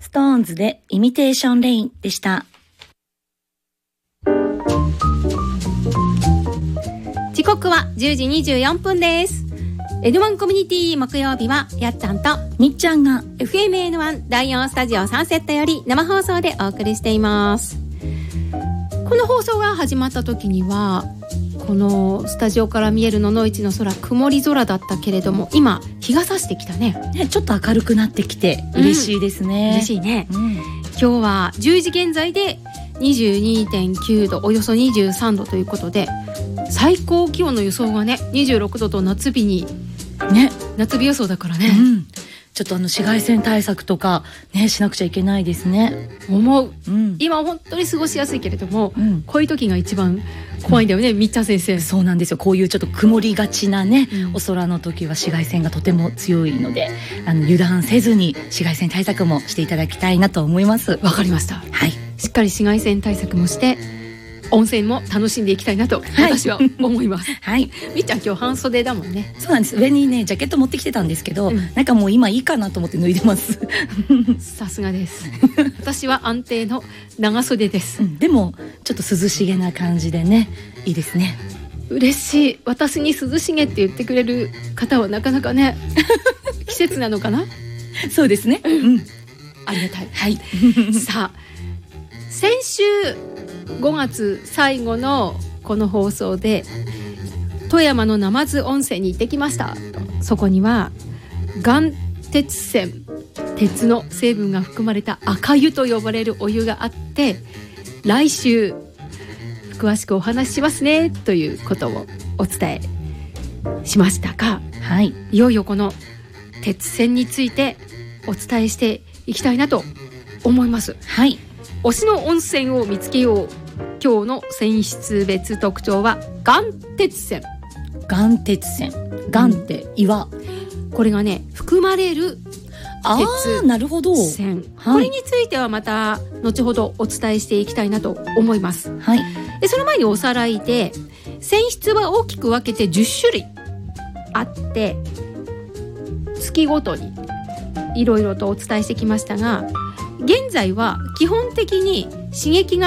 ストーンズでイミテーションレインでした。 時刻は10時24分です。N1 コミュニティ木曜日はやっちゃんとみっちゃんが FMN1 第4スタジオサンセットより生放送でお送りしています。この放送が始まった時にはこのスタジオから見える野々市の空、曇り空だったけれども今日が差してきた ね。 ちょっと明るくなってきて嬉しいですね、 嬉しいね、今日は10時現在で 22.9 度およそ23度ということで、最高気温の予想がね26度と夏日にね、夏日予想だからね、 ちょっと紫外線対策とかねしなくちゃいけないですね。 思う、今本当に過ごしやすいけれども、こういう時が一番怖いんだよね、みっちゃん先生。 そうなんですよ。こういうちょっと曇りがちなね、お空の時は紫外線がとても強いので、油断せずに紫外線対策もしていただきたいなと思います。 わかりました、はい、しっかり紫外線対策もして温泉も楽しんでいきたいなと私は思います。はい。みっちゃん今日半袖だもんね。 そうなんです。上にねジャケット持ってきてたんですけど、なんかもう今いいかなと思って脱いでます。 さすがです。私は安定の長袖です。 でもちょっと涼しげな感じでね、いいですね。 嬉しい。私に涼しげって言ってくれる方はなかなかね季節なのかな。 そうですね。 ありがたい。 はい。 さあ、先週5月最後のこの放送で富山の鯰津温泉に行ってきました。そこには岩鉄泉、鉄の成分が含まれた赤湯と呼ばれるお湯があって、来週詳しくお話ししますねということをお伝えしましたが、はい、いよいよこの鉄泉についてお伝えしていきたいなと思います。はい。推しの温泉を見つけよう。今日の泉質別特徴は岩鉄泉。 岩鉄泉。岩って岩、 これがね含まれる鉄。 なるほど。 泉、これについてはまた後ほどお伝えしていきたいなと思います。はい。でその前におさらいで、泉質は大きく分けて10種類あって、月ごとにいろいろとお伝えしてきましたが、現在は基本的に刺激が